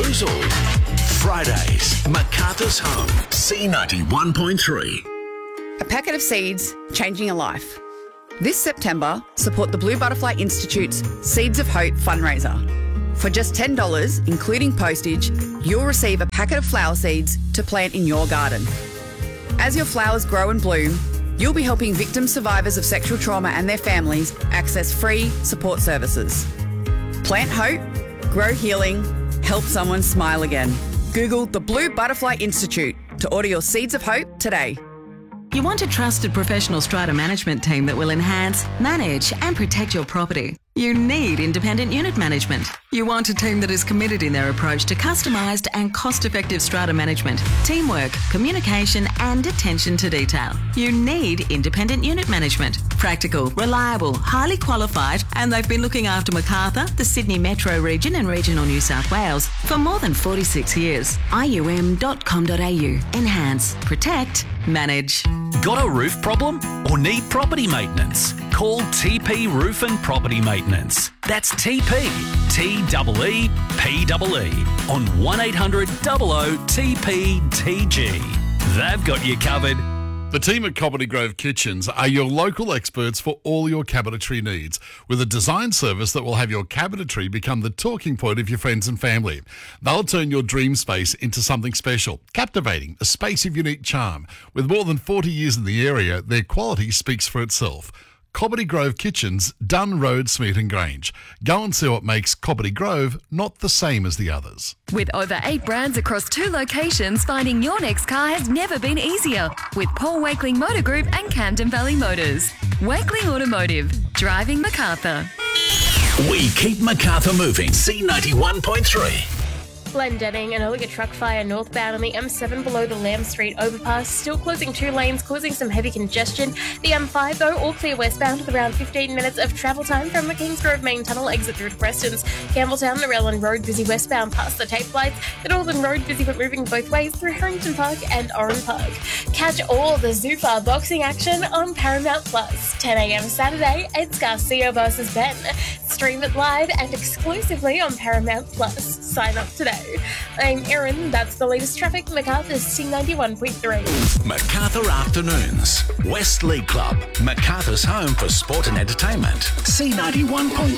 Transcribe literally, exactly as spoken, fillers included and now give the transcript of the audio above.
Frizzle. Fridays, Macarthur's Home, C ninety-one point three. A packet of seeds, changing a life. This September, support the Blue Butterfly Institute's Seeds of Hope fundraiser. For just ten dollars, including postage, you'll receive a packet of flower seeds to plant in your garden. As your flowers grow and bloom, you'll be helping victim survivors of sexual trauma and their families access free support services. Plant hope, grow healing, help someone smile again. Google the Blue Butterfly Institute to order your Seeds of Hope today. You want a trusted professional strata management team that will enhance, manage and protect your property. You need independent unit management. You want a team that is committed in their approach to customised and cost-effective strata management, teamwork, communication and attention to detail. You need independent unit management. Practical, reliable, highly qualified, and they've been looking after Macarthur, the Sydney Metro region and regional New South Wales for more than forty-six years. I U M dot com dot A U. Enhance, protect, manage. Got a roof problem or need property maintenance? Call T P Roof and Property Maintenance. That's T P, T E E, P E E on one eight hundred O O T P T G. They've got you covered. The team at Comedy Grove Kitchens are your local experts for all your cabinetry needs, with a design service that will have your cabinetry become the talking point of your friends and family. They'll turn your dream space into something special, captivating, a space of unique charm. With more than forty years in the area, their quality speaks for itself. Comedy Grove Kitchens, Dunn Road, Smeaton Grange. Go and see what makes Comedy Grove not the same as the others. With over eight brands across two locations, finding your next car has never been easier. With Paul Wakeling Motor Group and Camden Valley Motors. Wakeling Automotive, driving Macarthur. We keep Macarthur moving, C ninety-one point three. Glendenning, an earlier truck fire northbound on the M seven below the Lamb Street overpass, still closing two lanes, causing some heavy congestion. The M five, though, all clear westbound with around fifteen minutes of travel time from the Kingsgrove Main Tunnel exit through to Preston's. Campbelltown, the Relland Road busy westbound past the tape lights. The Northern Road busy but moving both ways through Harrington Park and Oran Park. Catch all the Zufar boxing action on Paramount Plus. ten a.m. Saturday, Ed's Garcia versus Ben. Stream it live and exclusively on Paramount Plus. Sign up today. I'm Erin. That's the latest traffic. Macarthur's C ninety-one point three. Macarthur Afternoons. West League Club. Macarthur's home for sport and entertainment. C ninety-one point three.